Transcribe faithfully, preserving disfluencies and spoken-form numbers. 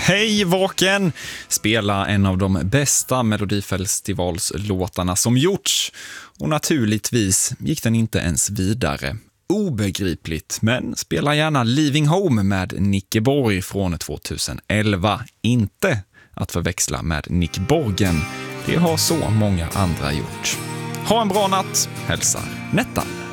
Hej Vaken! Spela en av de bästa Melodifestivalslåtarna som gjorts. Och naturligtvis gick den inte ens vidare. Obegripligt, men spela gärna Leaving Home med Nicke Borg från tjugoelva. Inte att förväxla med Nick Borgen. Det har så många andra gjort. Ha en bra natt, hälsar Nettan.